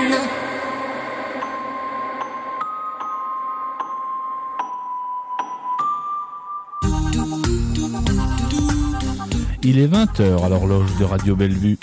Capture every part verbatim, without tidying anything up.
Il est vingt heures à l'horloge de Radio Bellevue.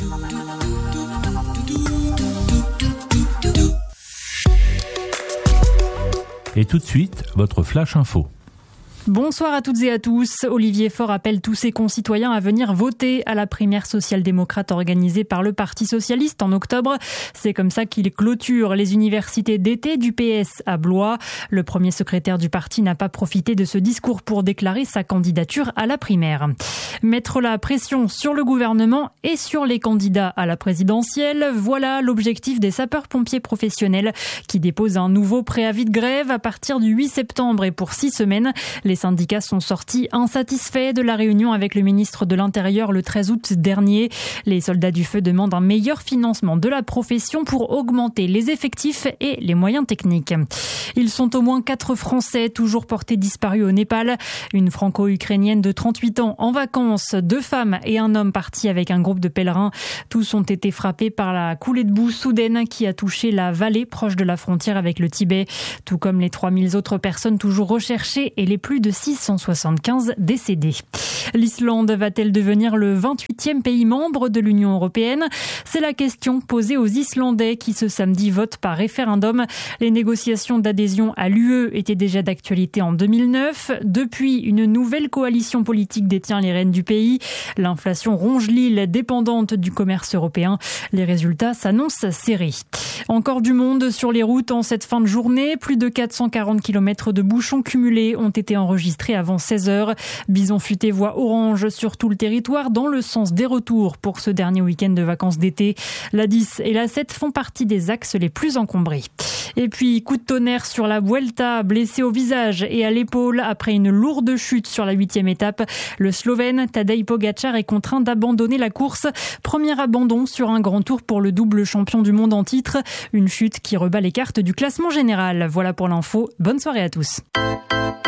Et tout de suite, votre Flash Info. Bonsoir à toutes et à tous. Olivier Faure appelle tous ses concitoyens à venir voter à la primaire social-démocrate organisée par le Parti socialiste en octobre. C'est comme ça qu'il clôture les universités d'été du P S à Blois. Le premier secrétaire du parti n'a pas profité de ce discours pour déclarer sa candidature à la primaire. Mettre la pression sur le gouvernement et sur les candidats à la présidentielle, voilà l'objectif des sapeurs-pompiers professionnels qui déposent un nouveau préavis de grève à partir du huit septembre et pour six semaines. Les syndicats sont sortis insatisfaits de la réunion avec le ministre de l'Intérieur le treize août dernier. Les soldats du feu demandent un meilleur financement de la profession pour augmenter les effectifs et les moyens techniques. Ils sont au moins quatre Français toujours portés disparus au Népal. Une franco-ukrainienne de trente-huit ans en vacances, deux femmes et un homme partis avec un groupe de pèlerins. Tous ont été frappés par la coulée de boue soudaine qui a touché la vallée proche de la frontière avec le Tibet, tout comme les trois mille autres personnes toujours recherchées et les plus de six cent soixante-quinze décédés. L'Islande va-t-elle devenir le vingt-huitième pays membre de l'Union européenne ? C'est la question posée aux Islandais qui ce samedi votent par référendum. Les négociations d'adhésion à l'U E étaient déjà d'actualité en deux mille neuf. Depuis, une nouvelle coalition politique détient les rênes du pays. L'inflation ronge l'île dépendante du commerce européen. Les résultats s'annoncent serrés. Encore du monde sur les routes en cette fin de journée. Plus de quatre cent quarante kilomètres de bouchons cumulés ont été enregistrés avant seize heures. Bison futé voit orange sur tout le territoire dans le sens des retours pour ce dernier week-end de vacances d'été. La dix et la sept font partie des axes les plus encombrés. Et puis, coup de tonnerre sur la Vuelta, blessé au visage et à l'épaule après une lourde chute sur la huitième étape. Le Slovène Tadej Pogačar est contraint d'abandonner la course. Premier abandon sur un grand tour pour le double champion du monde en titre. Une chute qui rebat les cartes du classement général. Voilà pour l'info. Bonne soirée à tous.